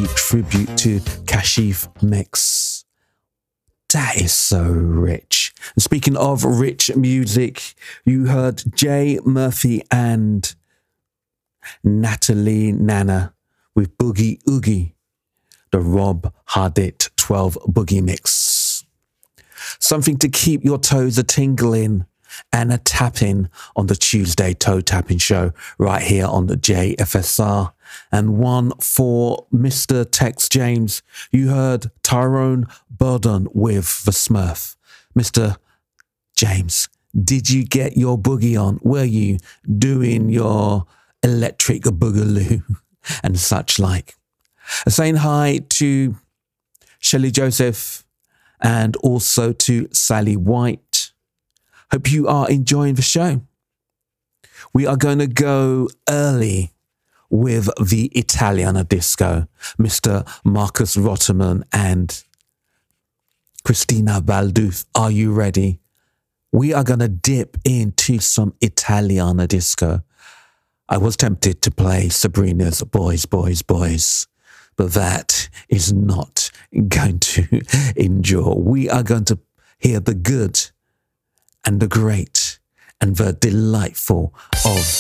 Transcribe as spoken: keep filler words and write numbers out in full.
tribute to Kashif mix. That is so rich. And speaking of rich music, you heard Jay Murphy and Natalie Nana with Boogie Oogie, the Rob Hardit twelve Boogie Mix. Something to keep your toes a tingling and a tapping on the Tuesday Toe Tapping Show right here on the J F S R. And one for Mister Tex James. You heard Tyrone Burden with the Smurf. Mister James, did you get your boogie on? Were you doing your electric boogaloo and such like? Saying hi to Shelley Joseph and also to Sally White. Hope you are enjoying the show. We are going to go early with the Italiana disco, Mister Marcus Rotterman and Christina Balduth. Are you ready? We are going to dip into some Italiana disco. I was tempted to play Sabrina's Boys, Boys, Boys, but that is not going to endure. We are going to hear the good and the great and the delightful of